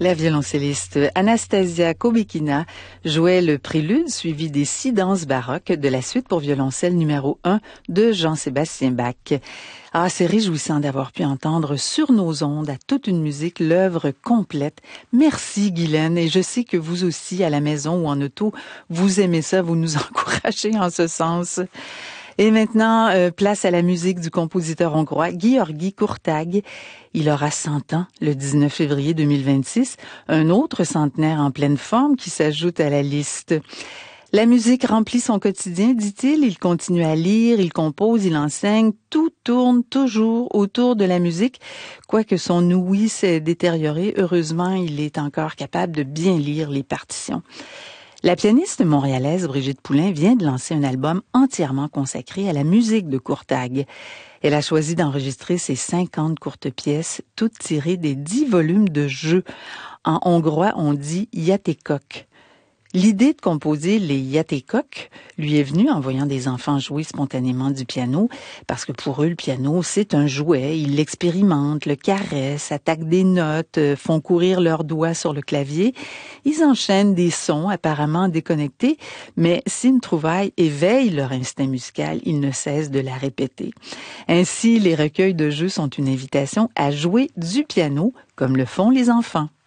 La violoncelliste Anastasia Kobekina jouait le prélude suivi des 6 danses baroques de la suite pour violoncelle numéro 1 de Jean-Sébastien Bach. Ah, c'est réjouissant d'avoir pu entendre sur nos ondes à toute une musique l'œuvre complète. Merci Guylaine, et je sais que vous aussi à la maison ou en auto, vous aimez ça, vous nous encouragez en ce sens. Et maintenant, place à la musique du compositeur hongrois György Kurtág. Il aura 100 ans le 19 février 2026, un autre centenaire en pleine forme qui s'ajoute à la liste. La musique remplit son quotidien, dit-il. Il continue à lire, il compose, il enseigne. Tout tourne toujours autour de la musique. Quoique son ouïe s'est détérioré, heureusement, il est encore capable de bien lire les partitions. La pianiste montréalaise Brigitte Poulain vient de lancer un album entièrement consacré à la musique de Kurtág. Elle a choisi d'enregistrer ses 50 courtes pièces, toutes tirées des 10 volumes de jeux. En hongrois, on dit játékok. L'idée de composer les játékok lui est venue en voyant des enfants jouer spontanément du piano, parce que pour eux, le piano, c'est un jouet. Ils l'expérimentent, le caressent, attaquent des notes, font courir leurs doigts sur le clavier. Ils enchaînent des sons apparemment déconnectés, mais si une trouvaille éveille leur instinct musical, ils ne cessent de la répéter. Ainsi, les recueils de jeux sont une invitation à jouer du piano, comme le font les enfants.